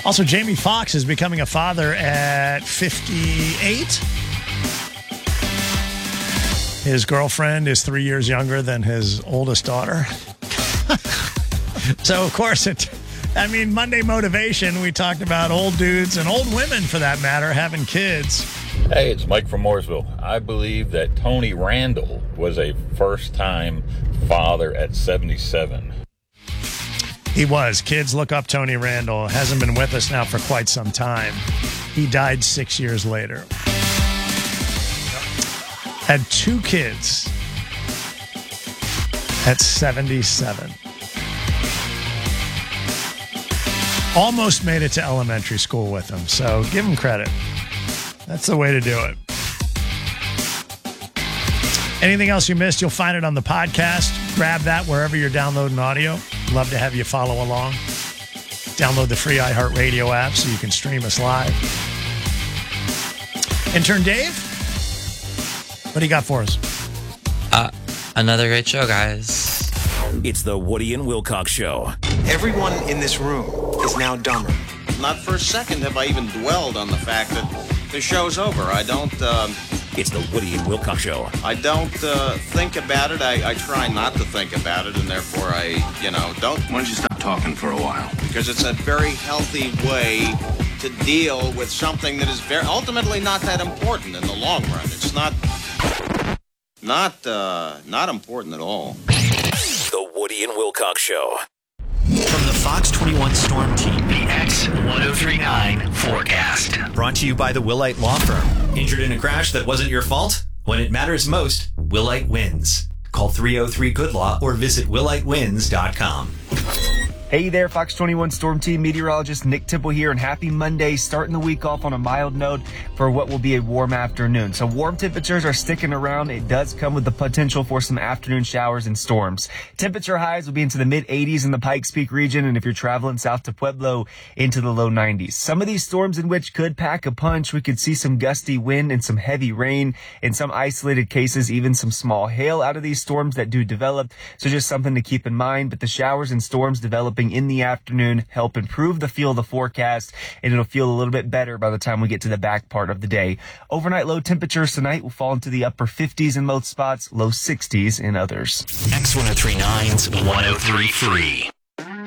Also, Jamie Foxx is becoming a father at 58. His girlfriend is 3 years younger than his oldest daughter. So, of course, Monday motivation, we talked about old dudes and old women, for that matter, having kids. Hey, it's Mike from Mooresville. I believe that Tony Randall was a first-time father at 77. He was. Kids, look up Tony Randall. Hasn't been with us now for quite some time. He died 6 years later. Had 2 kids at 77. Almost made it to elementary school with him, so give him credit. That's the way to do it. Anything else you missed, you'll find it on the podcast. Grab that wherever you're downloading audio. Love to have you follow along. Download the free iHeartRadio app so you can stream us live. Intern Dave, what do you got for us? Another great show, guys. It's the Woody and Wilcox Show. Everyone in this room is now dumber. Not for a second have I even dwelled on the fact that the show's over. I don't... It's the Woody and Wilcox Show. I don't think about it. I try not to think about it, and therefore I, don't. Why don't you stop talking for a while? Because it's a very healthy way to deal with something that is ultimately not that important in the long run. It's not important at all. The Woody and Wilcox Show. From the Fox 21 Storm Team, the X1039 forecast. Brought to you by the Willite Law Firm. Injured in a crash that wasn't your fault? When it matters most, Willite wins. Call 303-GOOD-LAW or visit willitewins.com. Hey there, Fox 21 Storm Team meteorologist Nick Temple here, and happy Monday, starting the week off on a mild note for what will be a warm afternoon. So warm temperatures are sticking around. It does come with the potential for some afternoon showers and storms. Temperature highs will be into the mid-80s in the Pikes Peak region, and if you're traveling south to Pueblo, into the low 90s. Some of these storms in which could pack a punch. We could see some gusty wind and some heavy rain. In some isolated cases, even some small hail out of these storms that do develop. So just something to keep in mind. But the showers and storms developing in the afternoon help improve the feel of the forecast, and it'll feel a little bit better by the time we get to the back part of the day. Overnight low temperatures tonight will fall into the upper 50s in most spots, low 60s in others. X1039's 1033.